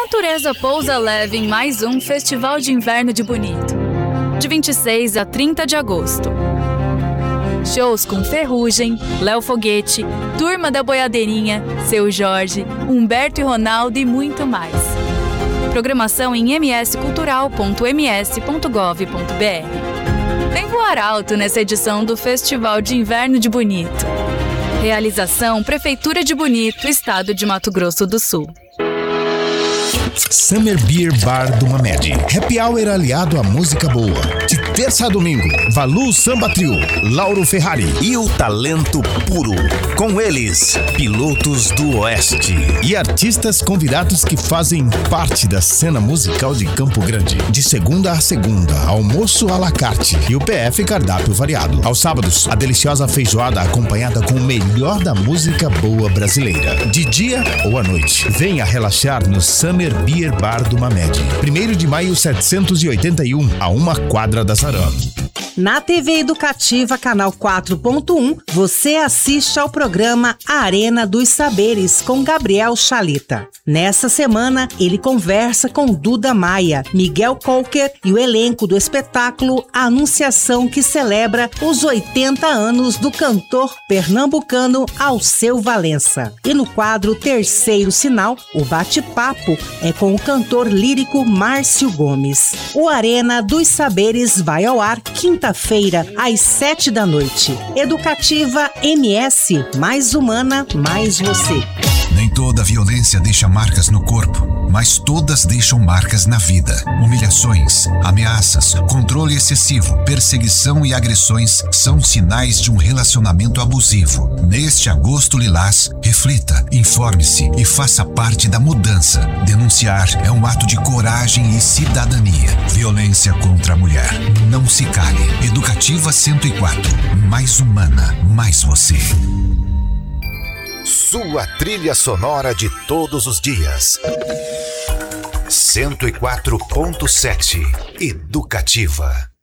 natureza pousa leve em mais um Festival de Inverno de Bonito, de 26 a 30 de agosto. Shows com Ferrugem, Léo Foguete, Turma da Boiadeirinha, Seu Jorge, Humberto e Ronaldo e muito mais. Programação em mscultural.ms.gov.br. Vem voar alto nessa edição do Festival de Inverno de Bonito. Realização Prefeitura de Bonito, Estado de Mato Grosso do Sul. Summer Beer Bar do Mamed. Happy Hour aliado à música boa. De terça a domingo, Valu Samba Trio, Lauro Ferrari e o talento puro. Com eles, pilotos do Oeste. E artistas convidados que fazem parte da cena musical de Campo Grande. De segunda a segunda, almoço à la carte e o PF cardápio variado. Aos sábados, a deliciosa feijoada acompanhada com o melhor da música boa brasileira. De dia ou à noite, venha relaxar no Summer Beer Bar do Mamed. 1º de maio 781, a uma quadra da Sarã. Na TV Educativa, canal 4.1, você assiste ao programa Arena dos Saberes, com Gabriel Chalita. Nessa semana, ele conversa com Duda Maia, Miguel Colker e o elenco do espetáculo A Anunciação, que celebra os 80 anos do cantor pernambucano Alceu Valença. E no quadro Terceiro Sinal, o bate-papo é com o cantor lírico Márcio Gomes. O Arena dos Saberes vai ao ar quinta-feira, às 7 da noite. Educativa MS, mais humana, mais você. Nem toda violência deixa marcas no corpo, mas todas deixam marcas na vida. Humilhações, ameaças, controle excessivo, perseguição e agressões são sinais de um relacionamento abusivo. Neste agosto lilás, reflita, informe-se e faça parte da mudança. Denunciar é um ato de coragem e cidadania. Violência contra a mulher. Não se cale. Educativa 104. Mais humana, mais você. Sua trilha sonora de todos os dias. 104.7 Educativa.